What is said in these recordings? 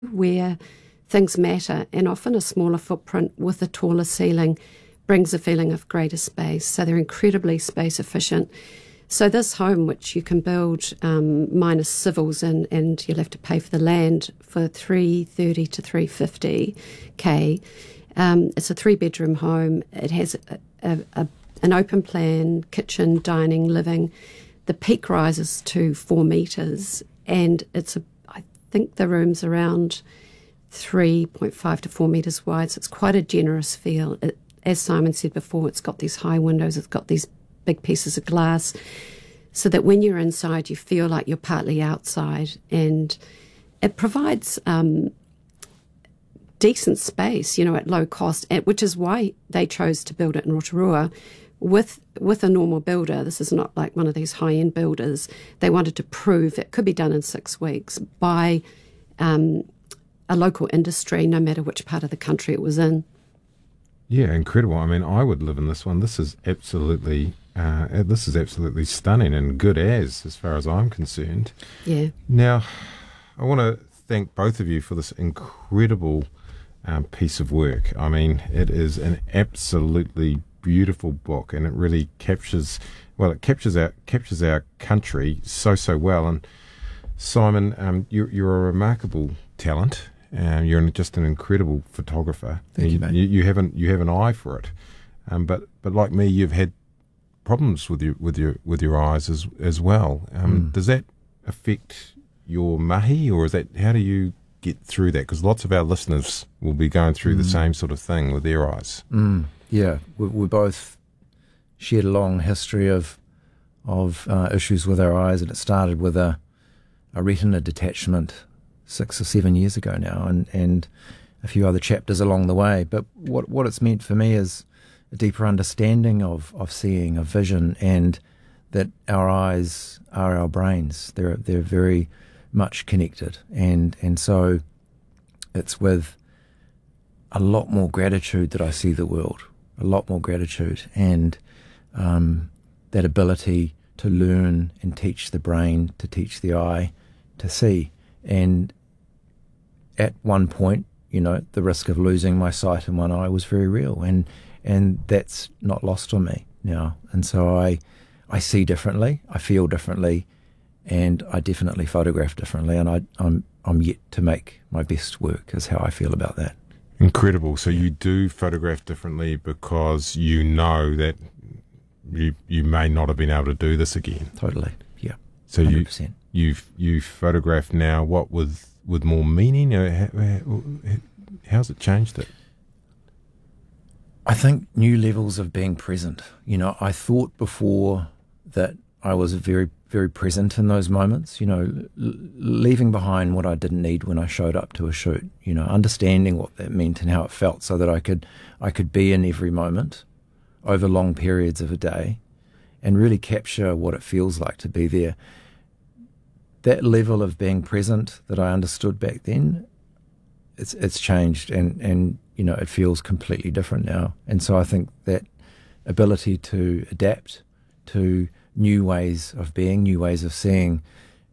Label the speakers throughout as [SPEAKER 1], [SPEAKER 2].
[SPEAKER 1] where things matter, and often a smaller footprint with a taller ceiling brings a feeling of greater space. So they're incredibly space efficient. So this home, which you can build minus civils and you'll have to pay for the land for $330,000 to $350,000. It's a 3-bedroom home. It has an open plan, kitchen, dining, living. The peak rises to 4 metres, and I think the room's around 3.5 to 4 metres wide, so it's quite a generous feel. As Simon said before, it's got these high windows, it's got these big pieces of glass, so that when you're inside, you feel like you're partly outside, and it provides decent space, at low cost, which is why they chose to build it in Rotorua with a normal builder. This is not like one of these high-end builders. They wanted to prove it could be done in 6 weeks by a local industry, no matter which part of the country it was in.
[SPEAKER 2] Yeah, incredible. I mean, I would live in this one. This is absolutely stunning and good as far as I'm concerned.
[SPEAKER 1] Yeah.
[SPEAKER 2] Now, I want to thank both of you for this incredible piece of work. I mean, it is an absolutely beautiful book, and it really captures our country so well. And Simon, you're a remarkable talent. You're just an incredible photographer.
[SPEAKER 3] Thank you, mate.
[SPEAKER 2] You have an eye for it, but like me, you've had problems with your eyes as well. Does that affect your mahi, or is that, how do you get through that? Because lots of our listeners will be going through the same sort of thing with their eyes.
[SPEAKER 3] Yeah, we both shared a long history of issues with our eyes, and it started with a retina detachment 6 or 7 years ago now, and a few other chapters along the way. But what it's meant for me is a deeper understanding of seeing, of vision, and that our eyes are our brains. They're very much connected, and so it's with a lot more gratitude that I see the world, a lot more gratitude, and that ability to learn and teach the brain, to teach the eye, to see. And at one point, the risk of losing my sight in one eye was very real, and that's not lost on me now. And so I see differently, I feel differently, and I definitely photograph differently, and I'm yet to make my best work, is how I feel about that.
[SPEAKER 2] Incredible. So you do photograph differently because you know that you may not have been able to do this again.
[SPEAKER 3] Totally, yeah.
[SPEAKER 2] So
[SPEAKER 3] 100%.
[SPEAKER 2] you photograph now, what, with more meaning? How's it changed it?
[SPEAKER 3] I think new levels of being present. I thought before that I was very, very present in those moments, leaving behind what I didn't need when I showed up to a shoot, understanding what that meant and how it felt, so that I could be in every moment over long periods of a day and really capture what it feels like to be there. That level of being present that I understood back then, it's changed, and it feels completely different now. And so I think that ability to adapt to new ways of being, new ways of seeing,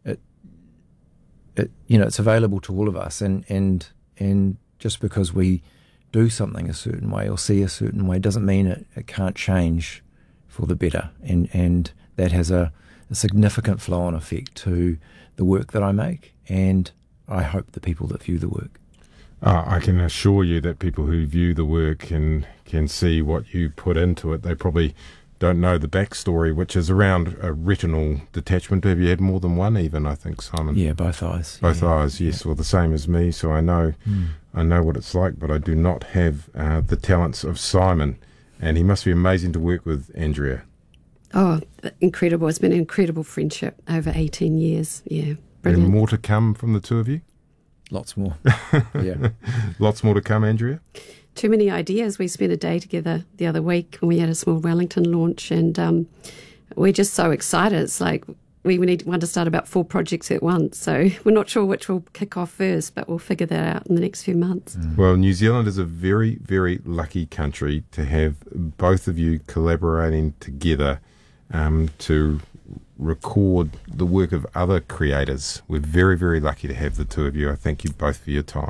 [SPEAKER 3] it's available to all of us. And just because we do something a certain way or see a certain way doesn't mean it can't change for the better. And that has a significant flow-on effect to the work that I make, and I hope the people that view the work.
[SPEAKER 2] I can assure you that people who view the work can see what you put into it. They probably don't know the backstory, which is around a retinal detachment. Have you had more than one even, I think, Simon?
[SPEAKER 3] Yeah, both eyes.
[SPEAKER 2] Both eyes, yes. Yeah. Well, the same as me, so I know what it's like, but I do not have the talents of Simon, and he must be amazing to work with, Andrea.
[SPEAKER 1] Oh, incredible. It's been an incredible friendship over 18 years. Yeah, brilliant.
[SPEAKER 2] And more to come from the two of you?
[SPEAKER 3] Lots more. Yeah.
[SPEAKER 2] Lots more to come, Andrea?
[SPEAKER 1] Too many ideas. We spent a day together the other week when we had a small Wellington launch, and we're just so excited. It's like we want to start about 4 projects at once. So we're not sure which will kick off first, but we'll figure that out in the next few months.
[SPEAKER 2] Well, New Zealand is a very, very lucky country to have both of you collaborating together to record the work of other creators. We're very, very lucky to have the two of you. I thank you both for your time.